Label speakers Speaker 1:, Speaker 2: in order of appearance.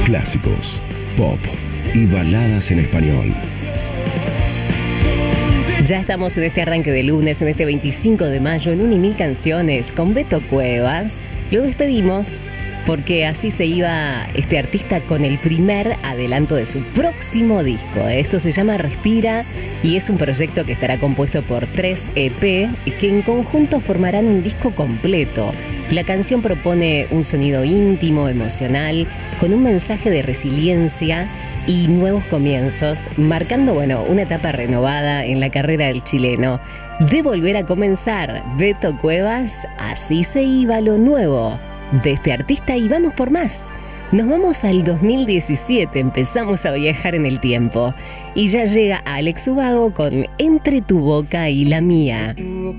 Speaker 1: Clásicos, pop y baladas en español.
Speaker 2: Ya estamos en este arranque de lunes, en este 25 de mayo, en 1 y 1000 canciones con Beto Cuevas. Lo despedimos porque así se iba este artista con el primer adelanto de su próximo disco. Esto se llama Respira y es un proyecto que estará compuesto por 3 EP que en conjunto formarán un disco completo. La canción propone un sonido íntimo, emocional, con un mensaje de resiliencia y nuevos comienzos, marcando, una etapa renovada en la carrera del chileno. De volver a comenzar, Beto Cuevas, así se iba lo nuevo de este artista y vamos por más. Nos vamos al 2017, empezamos a viajar en el tiempo y ya llega Alex Ubago con Entre tu boca y la mía.